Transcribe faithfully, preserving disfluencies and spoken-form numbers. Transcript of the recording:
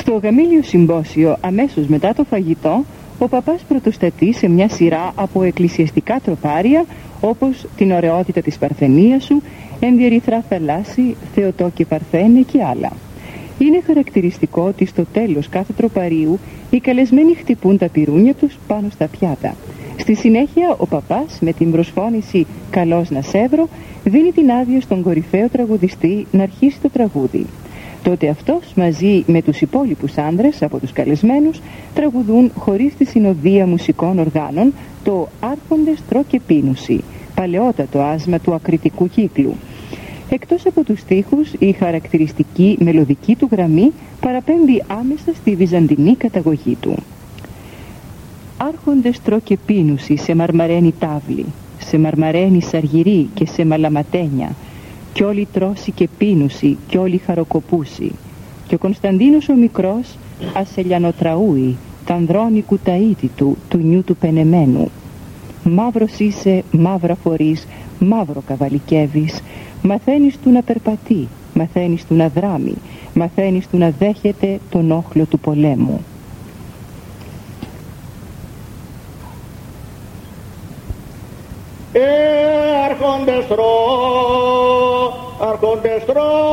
Στο γαμήλιο συμπόσιο, αμέσως μετά το φαγητό, ο παπάς πρωτοστατεί σε μια σειρά από εκκλησιαστικά τροπάρια, όπως την ωραιότητα της Παρθενίας σου, ενδιερυθρά θαλάσσι, Θεοτό και Παρθένε και άλλα. Είναι χαρακτηριστικό ότι στο τέλος κάθε τροπαρίου οι καλεσμένοι χτυπούν τα πυρούνια τους πάνω στα πιάτα. Στη συνέχεια ο παπάς με την προσφώνηση «Καλώς να σέβρω» δίνει την άδεια στον κορυφαίο τραγουδιστή να αρχίσει το τραγούδι. Τότε αυτός μαζί με τους υπόλοιπους άνδρες από τους καλεσμένους τραγουδούν χωρίς τη συνοδεία μουσικών οργάνων το «Άρχοντες τρώ και πίνουσι», παλαιότατο άσμα του ακριτικού κύκλου. Εκτός από τους στίχους, η χαρακτηριστική μελωδική του γραμμή παραπέμπει άμεσα στη βυζαντινή καταγωγή του. Άρχοντες τρώ και πίνουσι σε μαρμαρένη τάβλη, σε μαρμαρένη σαργυρή και σε μαλαματένια, κι όλοι τρώσει και πίνουσι κι όλοι χαροκοπούσι, και ο Κωνσταντίνος ο μικρός ασελιανοτραούει τ' ανδρώνικου ταΐτητου του νιού του πενεμένου. Μαύρος είσαι, μαύρα φορείς, μαύρο καβαλικεύεις, μαθαίνεις του να περπατεί, μαθαίνεις του να δράμει, μαθαίνεις του να δέχεται τον όχλο του πολέμου. Ε, άρχοντες τρώ, άρχοντες τρώ.